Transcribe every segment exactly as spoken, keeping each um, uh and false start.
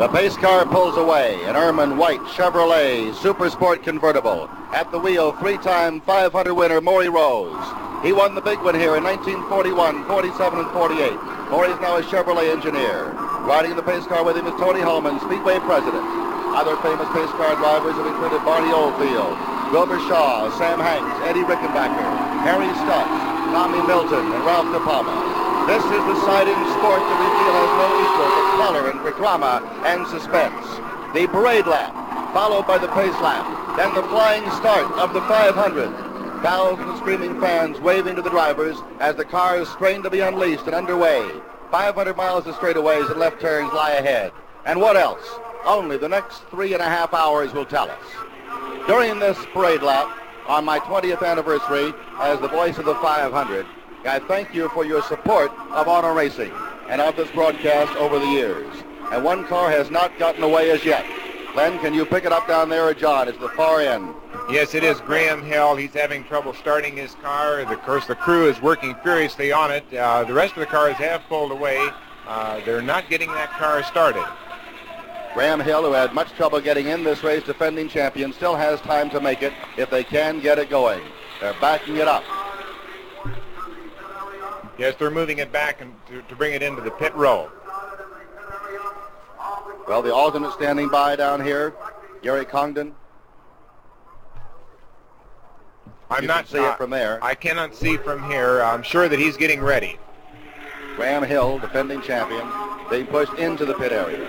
The pace car pulls away. An ermine white Chevrolet Super Sport convertible. At the wheel, three-time five hundred winner Maury Rose. He won the big one here in nineteen forty-one, forty-seven, and forty-eight. Maury's now a Chevrolet engineer. Riding in the pace car with him is Tony Holman, Speedway president. Other famous pace car drivers have included Barney Oldfield, Wilbur Shaw, Sam Hanks, Eddie Rickenbacker, Harry Stutz, Tommy Milton, and Ralph De Palma. This is the side in sport that we feel has no equal for color and for drama and suspense. The parade lap, followed by the pace lap, then the flying start of the five hundred. Thousands of screaming fans waving to the drivers as the cars strain to be unleashed and underway. five hundred miles of straightaways and left turns lie ahead. And what else? Only the next three and a half hours will tell us. During this parade lap, on my twentieth anniversary as the voice of the five hundred, I thank you for your support of auto racing and of this broadcast over the years. And one car has not gotten away as yet. Len, can you pick it up down there, or John? It's the far end. Yes, it is Graham Hill. He's having trouble starting his car. Of course, the crew is working furiously on it. Uh, the rest of the cars have pulled away. Uh, they're not getting that car started. Graham Hill, who had much trouble getting in this race, defending champion, still has time to make it if they can get it going. They're backing it up. Yes, they're moving it back and to, to bring it into the pit row. Well, the alternate standing by down here, Gary Congdon. I'm you not can see uh, it from there. I cannot see from here. I'm sure that he's getting ready. Graham Hill, defending champion, being pushed into the pit area.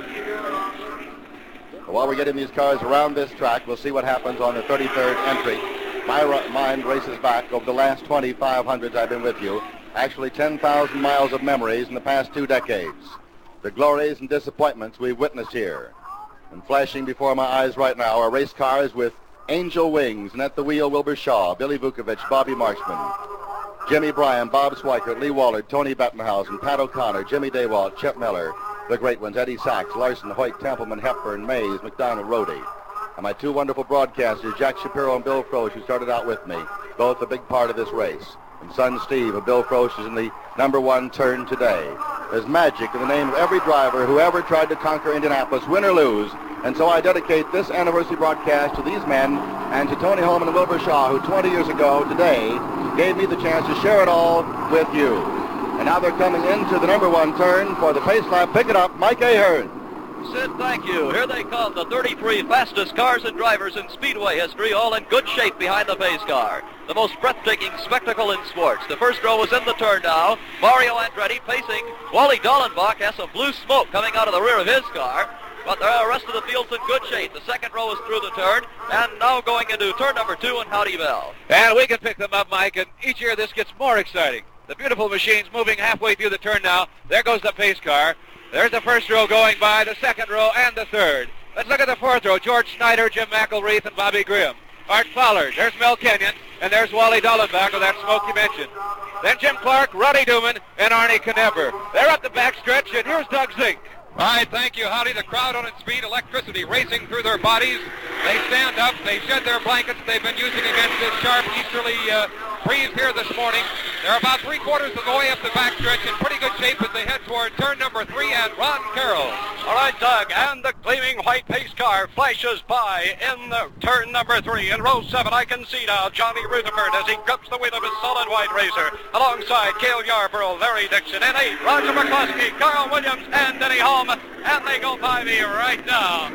While we're getting these cars around this track, we'll see what happens on the thirty-third entry. My mind races back over the last twenty-five hundreds I've been with you. Actually ten thousand miles of memories in the past two decades. The glories and disappointments we've witnessed here. And flashing before my eyes right now are race cars with angel wings, and at the wheel Wilbur Shaw, Billy Vukovich, Bobby Marksman, Jimmy Bryan, Bob Swikert, Lee Wallard, Tony Bettenhausen, Pat O'Connor, Jimmy Daywalt, Chip Miller, the great ones, Eddie Sachs, Larson, Hoyt, Templeman, Hepburn, Mays, McDonald, Rohde. And my two wonderful broadcasters, Jack Shapiro and Bill Frosch, who started out with me, both a big part of this race. And son Steve of Bill Frosch is in the number one turn today. There's magic in the name of every driver who ever tried to conquer Indianapolis, win or lose. And so I dedicate this anniversary broadcast to these men and to Tony Holman and Wilbur Shaw, who twenty years ago today gave me the chance to share it all with you. And now they're coming into the number one turn for the pace lap. Pick it up, Mike Ahern. Sid, thank you. Here they come, the thirty-three fastest cars and drivers in Speedway history, all in good shape behind the pace car. The most breathtaking spectacle in sports. The first row is in the turn now. Mario Andretti pacing. Wally Dallenbach has some blue smoke coming out of the rear of his car. But the rest of the field's in good shape. The second row is through the turn, and now going into turn number two in Howdy Bell. And we can pick them up, Mike, and each year this gets more exciting. The beautiful machine's moving halfway through the turn now. There goes the pace car. There's the first row going by, the second row, and the third. Let's look at the fourth row. George Snyder, Jim McElreath, and Bobby Grimm. Art Fowler. There's Mel Kenyon, and there's Wally Dallenbach with that smoke you mentioned. Then Jim Clark, Roddy Newman, and Arnie Kneber. They're up the backstretch, and here's Doug Zink. All right, thank you, Howdy. The crowd on its feet, electricity racing through their bodies. They stand up, they shed their blankets they've been using against this sharp easterly uh, breeze here this morning. They're about three quarters of the way up the backstretch in pretty good shape as they head toward turn number three and Ron Carroll. All right, Doug, and the gleaming white pace car flashes by in the turn number three. In row seven, I can see now Johnny Rutherford as he grips the wheel of his solid white racer. Alongside Cale Yarborough, Larry Dixon, and eight, Roger McCluskey, Carl Williams, and Denny Holm. And they go by me right now.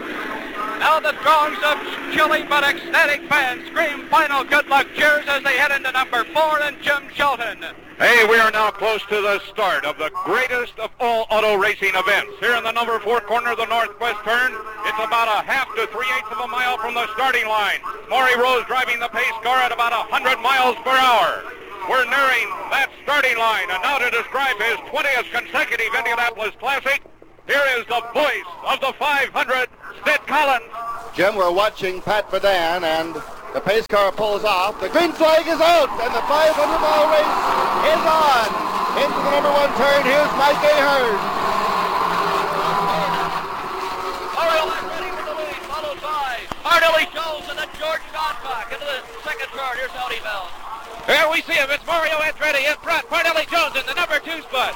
Now the throngs of chilly but ecstatic fans scream final good luck cheers as they head into number four and Jim Shelton. Hey, we are now close to the start of the greatest of all auto racing events. Here in the number four corner of the northwest turn, it's about a half to three-eighths of a mile from the starting line. Maury Rose driving the pace car at about one hundred miles per hour. We're nearing that starting line, and now to describe his twentieth consecutive Indianapolis Classic, here is the voice of the five hundred, Sid Collins. Jim, we're watching Pat Badan, and the pace car pulls off. The green flag is out, and the five hundred mile race is on. Into the number one turn, here's Mike Ahern. Mario Andretti with the lead, followed by Ardilly Jones, and then George Godbach into the second turn. Here's Howdy Bell. Here we see him. It's Mario Andretti in front. Parnelli Jones in the number two spot.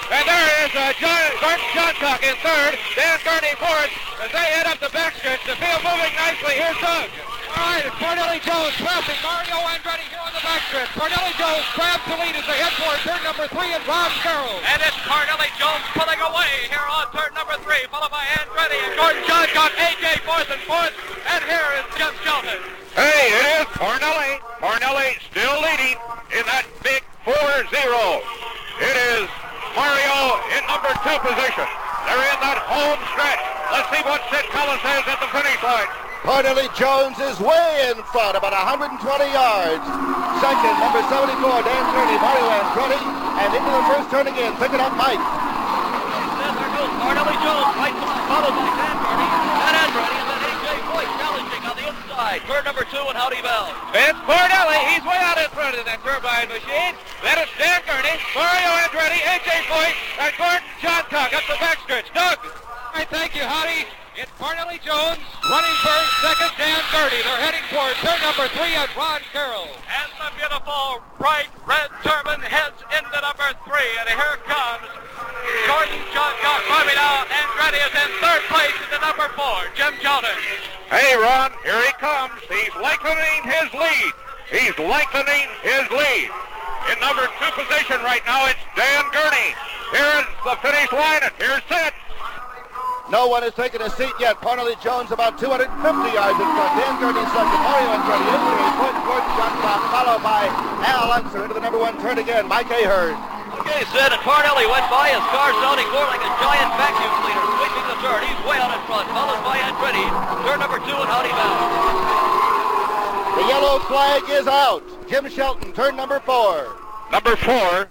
And there is uh, John, Gordon Johncock in third. Dan Gurney fourth. As they head up the backstretch, the field moving nicely. Here's Doug. All right, it's Parnelli Jones passing Mario Andretti here on the backstretch. Parnelli Jones grabs the lead as they head toward turn number three and Ron Carroll. And it's Parnelli Jones pulling away here on turn number three, followed by Andretti and Gordon Johncock, A J fourth and fourth. And here is Jim Shelton. Hey, it is Parnelli. Parnelli still leading in that big four zero. It is Mario in number two position. They're in that home stretch. Let's see what Sid Collins says at the finish line. Parnelli Jones is way in front, about one hundred twenty yards. Second, number seventy-four, Dan Gurney, Mario Andretti, and into the first turn again, picking up Mike. Then there goes Parnelli Jones, right side, followed by Dan Gurney, and Andretti, and then A J Foyt challenging on the inside. Turn number two and Howdy Bell. It's Parnelli. He's way out in front of that turbine machine. Then it's Dan Gurney, Mario Andretti, A J Foyt, and Gordon Johncock up the backstretch. Doug. All right, thank you, Howdy. It's Parnelli Jones running first, second Dan Gurney. They're heading toward turn number three and Ron Carroll. And the beautiful bright red turban heads into number three, and here comes Gordon Johncock climbing out. Andretti is in third place into number four, Jim Shelton. Hey, Ron, here he comes. He's lengthening his lead. He's lengthening his lead. In number two position right now, it's Dan Gurney. Here is the finish line, and here's Sid. No one has taken a seat yet. Parnelli Jones about two hundred fifty yards in front. Dan Gurney second. Mario Andretti in third. Point Gordon Johncock, followed by Al Unser into the number one turn again. Mike Ahern. Okay, Sid, and Parnelli went by his car sounding more like a giant vacuum cleaner sweeping the turn. He's way out in front, followed by Andretti. Turn number two and Howdy Bell. The yellow flag is out. Jim Shelton, turn number four. Number four.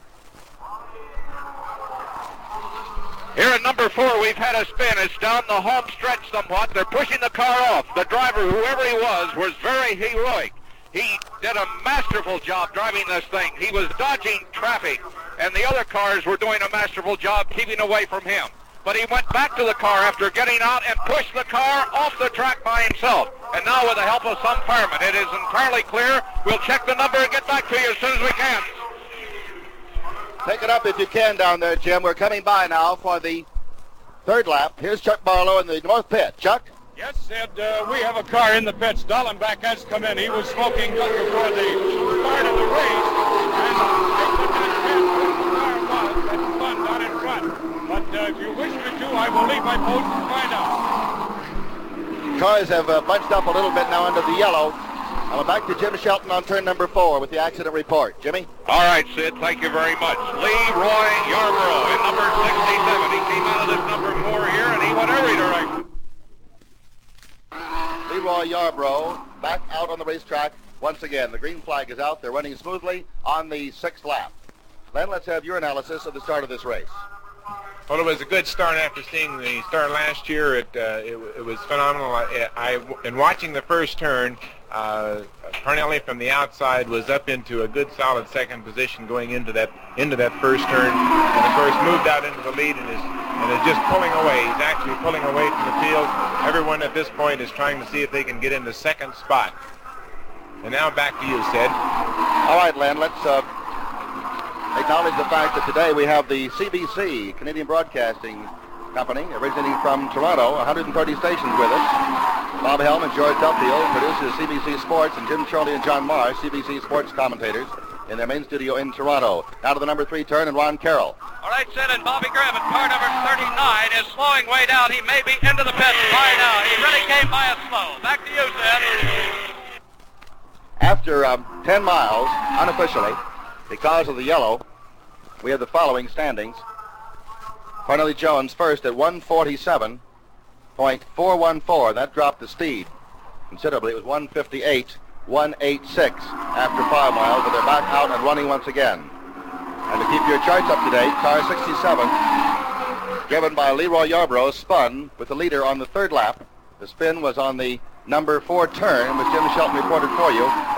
Here at number four, we've had a spin. It's down the home stretch somewhat. They're pushing the car off. The driver, whoever he was, was very heroic. He did a masterful job driving this thing. He was dodging traffic, and the other cars were doing a masterful job keeping away from him. But he went back to the car after getting out and pushed the car off the track by himself. And now with the help of some firemen, it is entirely clear. We'll check the number and get back to you as soon as we can. Take it up if you can down there, Jim. We're coming by now for the third lap. Here's Chuck Barlow in the north pit. Chuck? Yes, Sid, uh, we have a car in the pits. Dallenbach has come in. He was smoking just before the start of the race, and I could not tell where the car was that spun down in front. But uh, if you wish me to, I will leave my post and find out. Cars have uh, bunched up a little bit now under the yellow. I'm back to Jim Shelton on turn number four with the accident report. Jimmy? All right, Sid, thank you very much. Leroy Yarborough in number sixty-seven. He came out of this number four here, and he went every direction. Leroy Yarborough back out on the racetrack once again. The green flag is out. They're running smoothly on the sixth lap. Len, let's have your analysis of the start of this race. Well, it was a good start after seeing the start last year. It uh, it, it was phenomenal. I, I in watching the first turn, uh, Parnelli from the outside was up into a good solid second position going into that into that first turn, and of course moved out into the lead and is and is just pulling away. He's actually pulling away from the field. Everyone at this point is trying to see if they can get into second spot. And now back to you, Sid. All right, Len, let's uh, acknowledge the fact that today we have the C B C, Canadian Broadcasting Company, originating from Toronto, one hundred thirty stations with us. Bob Helm and George Duffield, producers of C B C Sports, and Jim Charlie and John Marr, C B C Sports commentators, in their main studio in Toronto. Now to the number three turn and Ron Carroll. All right, Sid, and Bobby Graham in car number thirty-nine is slowing way down. He may be into the pits by now. He really came by it slow. Back to you, Sid. After um, ten miles, unofficially, because of the yellow, we have the following standings. Parnelli Jones first at one forty-seven point four one four. That dropped the speed considerably. It was one fifty-eight one eighty-six after five miles, but they're back out and running once again. And to keep your charts up to date, car sixty-seven, given by Leroy Yarborough, spun with the leader on the third lap. The spin was on the number four turn, which Jim Shelton reported for you.